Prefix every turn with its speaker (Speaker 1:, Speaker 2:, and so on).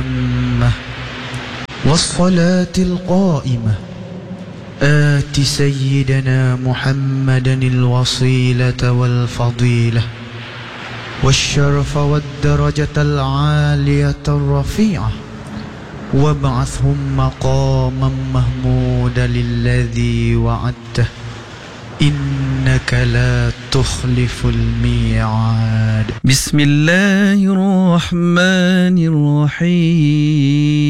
Speaker 1: التامة والصلاة القائمة آت سيدنا محمدا الوصيلة والفضيلة والشرف والدرجة العالية الرفيعة وابعثهم مقاما محمودا الذي وعدته إنك لا تخلف الميعاد. بسم الله الرحمن الرحيم.